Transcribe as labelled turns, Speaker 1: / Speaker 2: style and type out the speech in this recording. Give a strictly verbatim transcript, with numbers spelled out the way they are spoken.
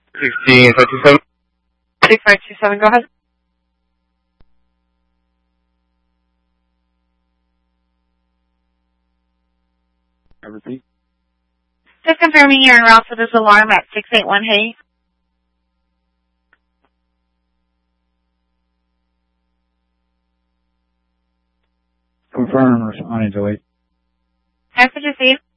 Speaker 1: sixteen five two seven.
Speaker 2: six five two seven, go ahead.
Speaker 1: I repeat.
Speaker 2: Just confirming you're en route for this alarm at six eight one Hay.
Speaker 1: Confirm, responding to wait.
Speaker 2: Message received.